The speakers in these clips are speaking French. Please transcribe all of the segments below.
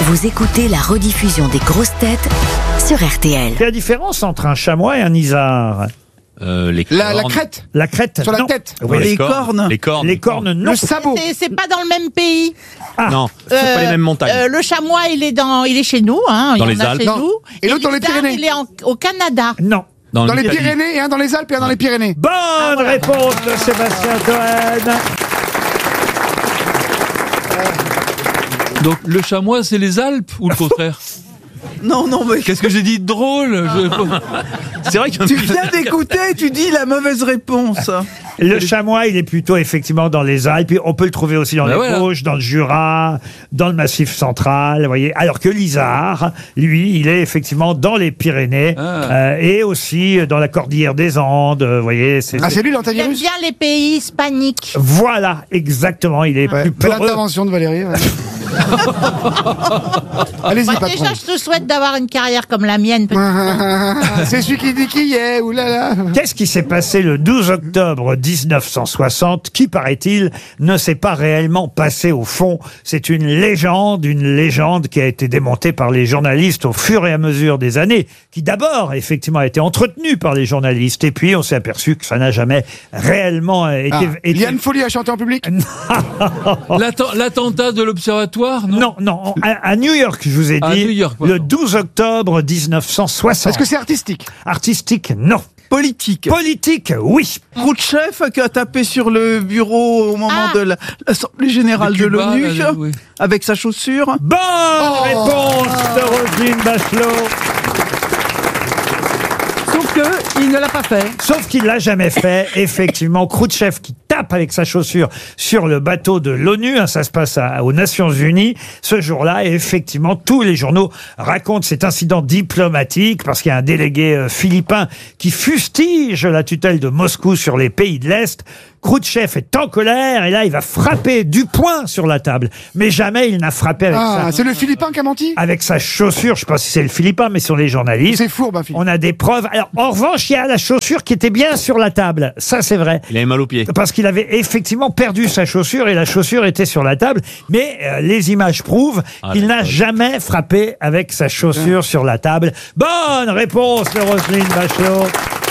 Vous écoutez la rediffusion des grosses têtes sur RTL. Quelle est la différence entre un chamois et un isard? La crête La crête, sur la non. tête. Oui, Les cornes. Les cornes. Les cornes, non. Le sabot. C'est pas dans le même pays. Non, c'est pas les mêmes montagnes. Le chamois, il est chez nous. Hein, Dans il y en les a Alpes. chez Non. nous. Et l'autre dans les l'isard, Pyrénées. il est au Canada. Non. Dans Dans les l'Italie. Pyrénées, et un dans les Alpes et un dans les Pyrénées. Bonne réponse de Sébastien Toen. Donc le chamois, c'est les Alpes ou le contraire? Non, mais Qu'est-ce que j'ai dit de drôle? C'est vrai qu'il y a un tu petit- viens d'écouter, tu dis la mauvaise réponse. Le chamois, il est plutôt effectivement dans les Alpes. On peut le trouver aussi dans Ben les voilà. Vosges, dans le Jura, dans le Massif central, vous voyez. Alors que l'isard, lui, il est effectivement dans les Pyrénées et aussi dans la cordillère des Andes, vous voyez. Ah, c'est lui J'aime l'antavirus. bien les pays hispaniques. Voilà, exactement. Il est Ouais, plus belle peureux. intervention de Valérie. Ouais. Allez-y, Bah, patron. déjà, je te souhaite d'avoir une carrière comme la mienne. C'est celui qui dit qui est, oulala. Qu'est-ce qui s'est passé le 12 octobre 1960 qui, paraît-il, ne s'est pas réellement passé au fond? C'est une légende qui a été démontée par les journalistes au fur et à mesure des années, qui d'abord, effectivement, a été entretenue par les journalistes. Et puis, on s'est aperçu que ça n'a jamais réellement été... Liane Folly a chanté en public. L'attentat de l'observatoire, non? Non, à New York, je vous ai À dit, New York, le pardon. 12 octobre 1960. Est-ce que c'est artistique? Artistique, non. Politique. Politique, oui. Khrouchtchev qui a tapé sur le bureau au moment de l'Assemblée Générale de Cuba, l'ONU là, oui. avec sa chaussure. Bonne réponse de Roselyne Bachelot. Sauf que il ne l'a pas fait. Sauf qu'il l'a jamais fait. Effectivement, Khrouchtchev qui tape avec sa chaussure sur le bateau de l'ONU, ça se passe aux Nations Unies ce jour-là, et effectivement tous les journaux racontent cet incident diplomatique parce qu'il y a un délégué philippin qui fustige la tutelle de Moscou sur les pays de l'Est. Khrouchtchev est en colère et là il va frapper du poing sur la table, mais jamais il n'a frappé avec c'est le Philippin qui a menti. avec sa chaussure. Je sais pas si c'est le Philippin, mais sur les journalistes. C'est fourbe, Philippe. On a des preuves. Alors, en revanche, il y a la chaussure qui était bien sur la table. Ça, c'est vrai. Il avait mal aux pieds. Parce qu'il avait effectivement perdu sa chaussure et la chaussure était sur la table. Mais les images prouvent qu'il n'a jamais frappé avec sa chaussure sur la table. Bonne réponse de Roselyne Bachelot.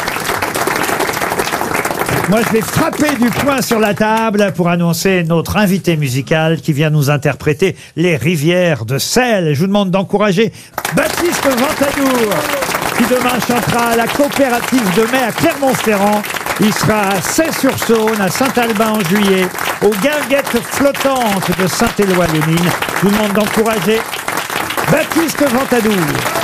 Moi, je vais frapper du poing sur la table pour annoncer notre invité musical qui vient nous interpréter Les Rivières de Sel. Je vous demande d'encourager Baptiste Ventadour, qui demain chantera à la coopérative de mai à Clermont-Ferrand. Il sera à Cey-sur-Saône, à Saint-Albin en juillet, aux Guinguettes flottantes de Saint-Éloi-les-Mines. Je vous demande d'encourager Baptiste Ventadour.